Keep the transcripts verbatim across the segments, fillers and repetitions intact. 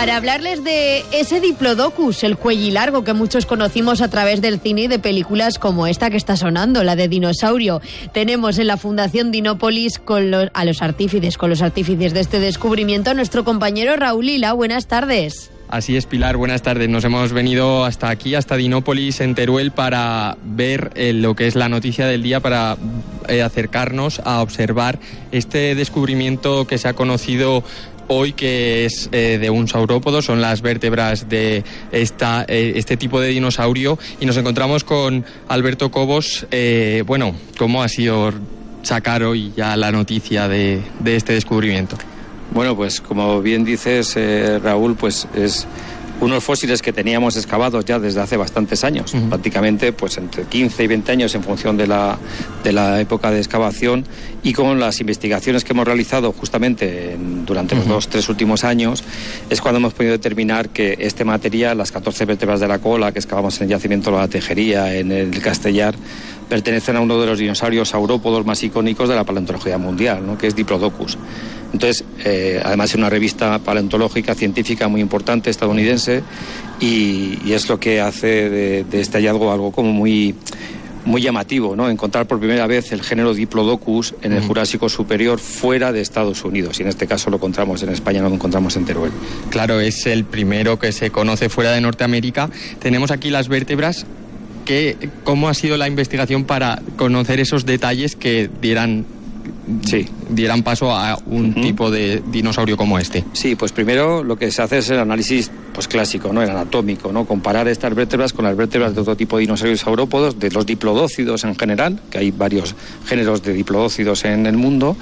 Para hablarles de ese Diplodocus, el cuellilargo que muchos conocimos a través del cine y de películas como esta que está sonando, la de Dinosaurio. Tenemos en la Fundación Dinópolis con los, a los artífices, con los artífices de este descubrimiento, a nuestro compañero Raúl Lila. Buenas tardes. Así es, Pilar, buenas tardes. Nos hemos venido hasta aquí, hasta Dinópolis, en Teruel, para ver eh, lo que es la noticia del día, para eh, acercarnos a observar este descubrimiento que se ha conocido hoy, que es eh, de un saurópodo, son las vértebras de esta, eh, este tipo de dinosaurio, y nos encontramos con Alberto Cobos. Eh, bueno, ¿cómo ha sido sacar hoy ya la noticia de, de este descubrimiento? Bueno, pues como bien dices, eh, Raúl, pues es unos fósiles que teníamos excavados ya desde hace bastantes años, uh-huh. prácticamente pues entre quince y veinte años en función de la, de la época de excavación, y con las investigaciones que hemos realizado justamente en, durante uh-huh. los dos, tres últimos años, es cuando hemos podido determinar que este material, las catorce vértebras de la cola que excavamos en el yacimiento de la Tejería, en el Castellar, pertenecen a uno de los dinosaurios saurópodos más icónicos de la paleontología mundial, ¿no?, que es Diplodocus. Entonces, eh, además es una revista paleontológica, científica muy importante, estadounidense, y, y es lo que hace de, de este hallazgo algo como muy, muy llamativo, ¿no? Encontrar por primera vez el género Diplodocus en el Jurásico superior fuera de Estados Unidos, y en este caso lo encontramos en España, no lo encontramos en Teruel. Claro, es el primero que se conoce fuera de Norteamérica. Tenemos aquí las vértebras. ¿Qué, ¿Cómo ha sido la investigación para conocer esos detalles que dieran, sí. dieran paso a un uh-huh. tipo de dinosaurio como este? Sí, pues primero lo que se hace es el análisis pues clásico, ¿no?, el anatómico, ¿no?, comparar estas vértebras con las vértebras de otro tipo de dinosaurios saurópodos, de los diplodócidos en general, que hay varios géneros de diplodócidos en el mundo,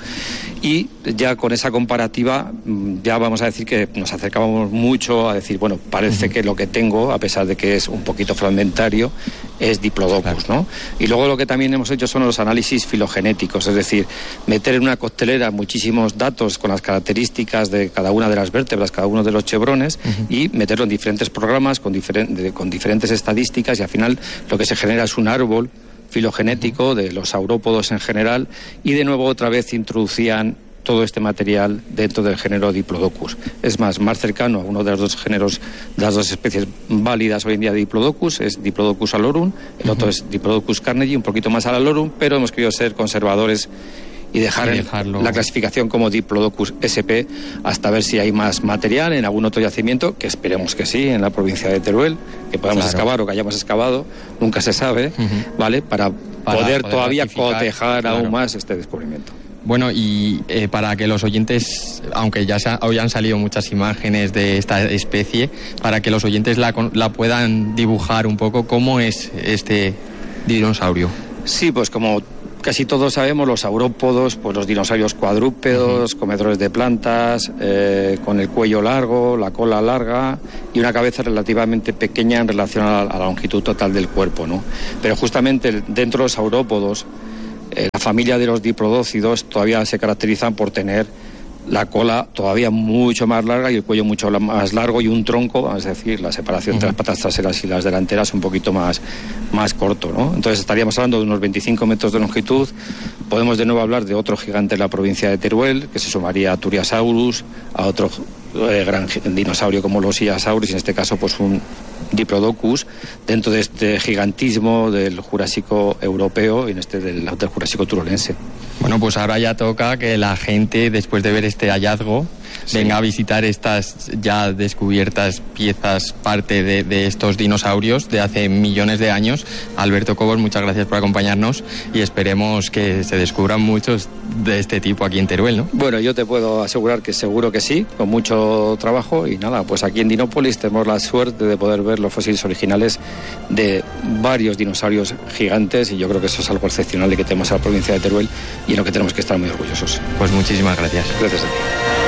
y ya con esa comparativa ya vamos a decir que nos acercábamos mucho a decir, bueno, parece uh-huh. que lo que tengo, a pesar de que es un poquito fragmentario, es Diplodocus, ¿no? Y luego lo que también hemos hecho son los análisis filogenéticos, es decir, meter en una costelera muchísimos datos con las características de cada una de las vértebras, cada uno de los chevrones, uh-huh. y meterlo en diferentes programas con, diferen- de, con diferentes estadísticas, y al final lo que se genera es un árbol filogenético de los saurópodos en general, y de nuevo otra vez introducían todo este material dentro del género Diplodocus. Es más, más cercano a uno de los dos géneros, de las dos especies válidas hoy en día de Diplodocus, es Diplodocus alorum, el uh-huh. otro es Diplodocus carnegie, un poquito más al alorum, pero hemos querido ser conservadores y dejar y la clasificación como Diplodocus S P hasta ver si hay más material en algún otro yacimiento, que esperemos que sí, en la provincia de Teruel, que podamos claro. excavar o que hayamos excavado, nunca se sabe, uh-huh. ¿vale? Para, para poder, poder todavía cotejar claro. aún más este descubrimiento. Bueno, y eh, para que los oyentes, aunque ya sa- hoy han salido muchas imágenes de esta especie, para que los oyentes la, la puedan dibujar un poco, ¿cómo es este dinosaurio? Sí, pues como casi todos sabemos, los saurópodos, pues los dinosaurios cuadrúpedos, uh-huh. comedores de plantas, eh, con el cuello largo, la cola larga y una cabeza relativamente pequeña en relación a la, a la longitud total del cuerpo, ¿no? Pero justamente dentro de los saurópodos, eh, la familia de los diplodócidos todavía se caracterizan por tener la cola todavía mucho más larga y el cuello mucho más largo, y un tronco, es decir, la separación uh-huh. entre las patas traseras y las delanteras un poquito más, más corto, ¿no? Entonces estaríamos hablando de unos veinticinco metros de longitud. Podemos de nuevo hablar de otro gigante en la provincia de Teruel, que se sumaría a Turiasaurus, a otro eh, gran dinosaurio como los Iosaurus, y en este caso pues un Diplodocus, dentro de este gigantismo del Jurásico europeo y en este del, del Jurásico turolense. Bueno, pues ahora ya toca que la gente, después de ver este hallazgo, sí. venga a visitar estas ya descubiertas piezas, parte de, de estos dinosaurios de hace millones de años. Alberto Cobos, muchas gracias por acompañarnos, y esperemos que se descubran muchos de este tipo aquí en Teruel, ¿no? Bueno, yo te puedo asegurar que seguro que sí, con mucho trabajo, y nada, pues aquí en Dinópolis tenemos la suerte de poder ver los fósiles originales de varios dinosaurios gigantes, y yo creo que eso es algo excepcional de que tenemos en la provincia de Teruel y en lo que tenemos que estar muy orgullosos. Pues muchísimas gracias. Gracias a ti.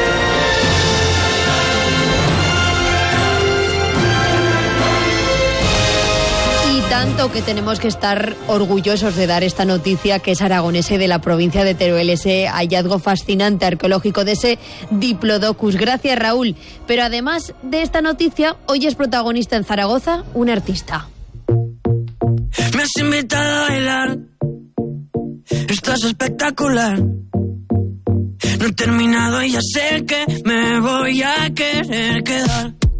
Tanto que tenemos que estar orgullosos de dar esta noticia, que es aragonesa, de la provincia de Teruel, ese hallazgo fascinante arqueológico de ese Diplodocus. Gracias, Raúl. Pero además de esta noticia, hoy es protagonista en Zaragoza un artista. Me has invitado a bailar, estás espectacular. No he terminado y ya sé que me voy a querer quedar.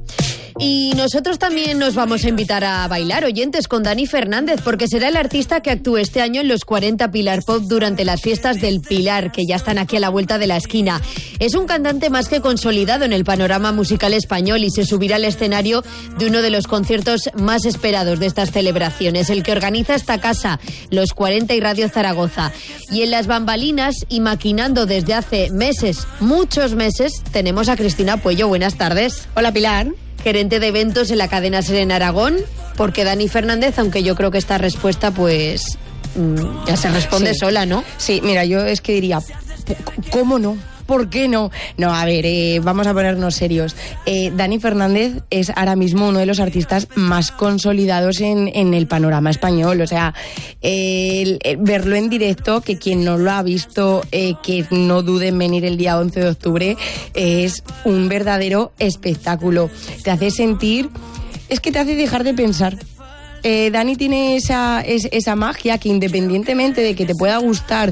Y nosotros también nos vamos a invitar a bailar, oyentes, con Dani Fernández, porque será el artista que actúe este año en los cuarenta Pilar Pop durante las fiestas del Pilar, que ya están aquí a la vuelta de la esquina. Es un cantante más que consolidado en el panorama musical español y se subirá al escenario de uno de los conciertos más esperados de estas celebraciones, el que organiza esta casa, Los cuarenta y Radio Zaragoza. Y en las bambalinas y maquinando desde hace meses, muchos meses, tenemos a Cristina Puello. Buenas tardes. Hola, Pilar. Gerente de eventos en la cadena SER en Aragón, porque Dani Fernández, aunque yo creo que esta respuesta pues mmm, ya se responde sí. sola, ¿no? Sí, mira, yo es que diría, ¿cómo no? ¿Por qué no? No, a ver, eh, vamos a ponernos serios. Eh, Dani Fernández es ahora mismo uno de los artistas más consolidados en, en el panorama español. O sea, eh, el, el verlo en directo, que quien no lo ha visto, eh, que no dude en venir el día once de octubre, eh, es un verdadero espectáculo. Te hace sentir, es que te hace dejar de pensar. Eh, Dani tiene esa, es, esa magia que, independientemente de que te pueda gustar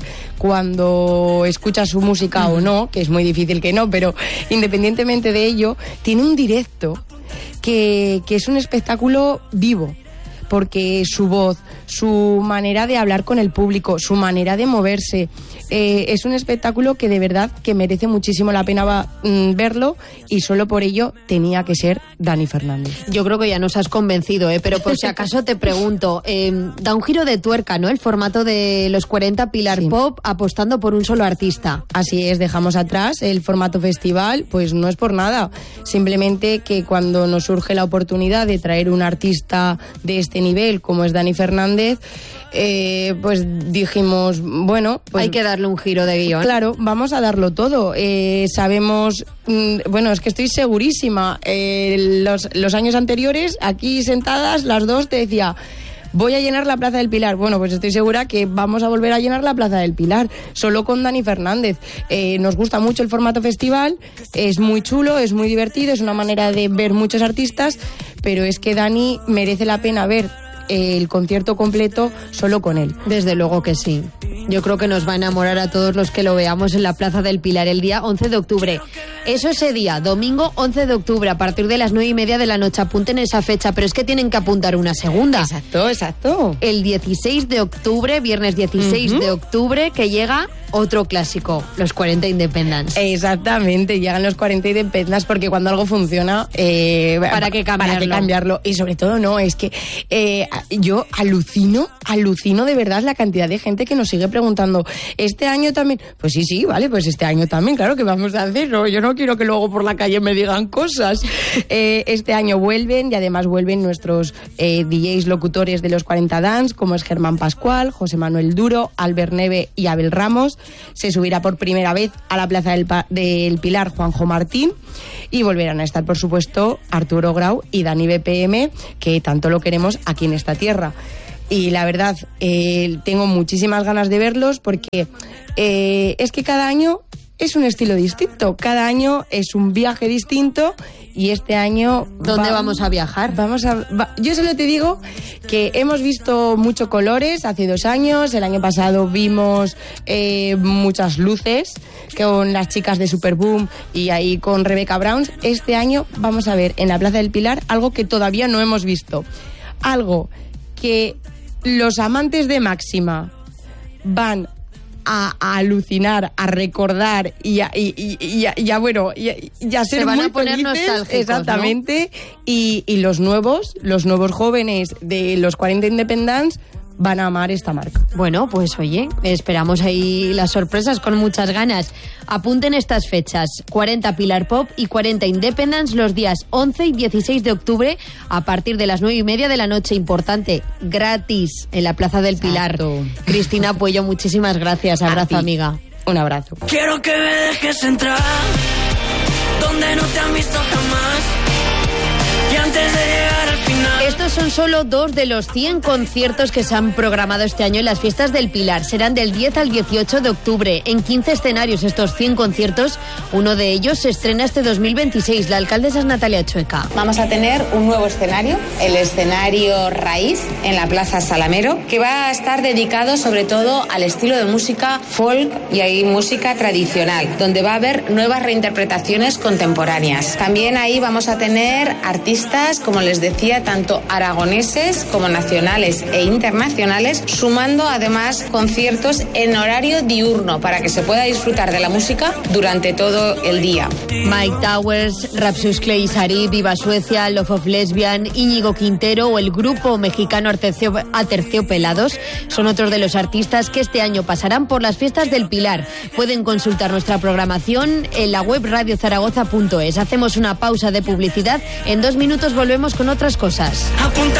cuando escuchas su música o no, que es muy difícil que no, pero independientemente de ello, tiene un directo que, que es un espectáculo vivo. Porque su voz, su manera de hablar con el público, su manera de moverse, eh, es un espectáculo que de verdad que merece muchísimo la pena va, mm, verlo, y solo por ello tenía que ser Dani Fernández. Yo creo que ya nos has convencido, ¿eh? Pero por si acaso te pregunto, eh, da un giro de tuerca, ¿no? El formato de los cuarenta Pilar sí. Pop apostando por un solo artista. Así es, dejamos atrás el formato festival, pues no es por nada, simplemente que cuando nos surge la oportunidad de traer un artista de este nivel como es Dani Fernández, eh, pues dijimos, bueno, pues hay que darle un giro de guión. Claro, vamos a darlo todo. Eh, sabemos, mm, bueno, es que estoy segurísima, eh, los, los años anteriores, aquí sentadas las dos, te decía, voy a llenar la Plaza del Pilar. Bueno, pues estoy segura que vamos a volver a llenar la Plaza del Pilar, solo con Dani Fernández. Eh, nos gusta mucho el formato festival, es muy chulo, es muy divertido, es una manera de ver muchos artistas, pero es que Dani merece la pena ver el concierto completo solo con él. Desde luego que sí. Yo creo que nos va a enamorar a todos los que lo veamos en la Plaza del Pilar el día once de octubre. Eso ese día, domingo once de octubre, a partir de las nueve y media de la noche. Apunten esa fecha, pero es que tienen que apuntar una segunda. Exacto, exacto. El dieciséis de octubre, viernes dieciséis uh-huh. de octubre, que llega otro clásico, los cuarenta Independence. Exactamente, llegan los cuarenta Independence, porque cuando algo funciona, eh, ¿para qué cambiarlo? Para qué cambiarlo. Y sobre todo, no, es que eh, yo alucino, alucino de verdad la cantidad de gente que nos sigue preguntando, ¿este año también? Pues sí, sí, vale, pues este año también, claro que vamos a hacerlo. Yo no quiero que luego por la calle me digan cosas. eh, este año vuelven, y además vuelven nuestros eh, D Js locutores de los cuarenta Dance, como es Germán Pascual, José Manuel Duro, Albert Neve y Abel Ramos. Se subirá por primera vez a la Plaza del, pa- del Pilar Juanjo Martín, y volverán a estar, por supuesto, Arturo Grau y Dani B P M, que tanto lo queremos aquí en esta tierra. Y la verdad, eh, tengo muchísimas ganas de verlos, porque eh, es que cada año es un estilo distinto, cada año es un viaje distinto, y este año... ¿Dónde va, vamos a viajar? Vamos a, va, yo solo te digo que hemos visto muchos colores hace dos años, el año pasado vimos eh, muchas luces con las chicas de Superboom y ahí con Rebecca Browns. Este año vamos a ver en la Plaza del Pilar algo que todavía no hemos visto, algo que los amantes de Máxima van A, a alucinar, a recordar y a, y, y, y, a, y a bueno, y a, y a ser Se van muy a poner felices, nostálgicos, exactamente, ¿no? y, y los nuevos, los nuevos jóvenes de los cuarenta Independence van a amar esta marca. Bueno, pues oye, esperamos ahí las sorpresas con muchas ganas. Apunten estas fechas, cuarenta Pilar Pop y cuarenta Independence, los días once y dieciséis de octubre, a partir de las nueve y media de la noche. Importante, gratis, en la Plaza del Pilar. Exacto. Cristina Puello, muchísimas gracias. Abrazo, amiga. Un abrazo. Quiero que me dejes entrar donde no te han visto jamás, y antes de llegar al final. Estos son son solo dos de los cien conciertos que se han programado este año en las Fiestas del Pilar. Serán del diez al dieciocho de octubre, en quince escenarios estos cien conciertos. Uno de ellos se estrena este dos mil veintiséis. La alcaldesa es Natalia Chueca. Vamos a tener un nuevo escenario, el escenario Raíz, en la Plaza Salamero, que va a estar dedicado sobre todo al estilo de música folk y ahí música tradicional, donde va a haber nuevas reinterpretaciones contemporáneas. También ahí vamos a tener artistas, como les decía, tanto aragoneses como nacionales e internacionales, sumando además conciertos en horario diurno para que se pueda disfrutar de la música durante todo el día. Mike Towers, Rapsus Clay Sarib, Viva Suecia, Love of Lesbian, Íñigo Quintero o el grupo mexicano Aterciopelados son otros de los artistas que este año pasarán por las Fiestas del Pilar. Pueden consultar nuestra programación en la web radio zaragoza punto es. Hacemos una pausa de publicidad. En dos minutos volvemos con otras cosas.